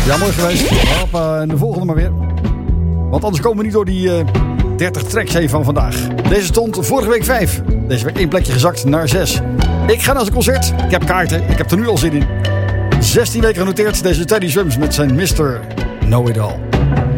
Ja, mooi geweest. Hoppa, en de volgende maar weer. Want anders komen we niet door die 30 tracks heen van vandaag. Deze stond vorige week 5. Deze week 1 plekje gezakt naar 6. Ik ga naar zijn concert. Ik heb kaarten. Ik heb er nu al zin in. 16 weken genoteerd. Deze Teddy Swims met zijn Mr. Know It All.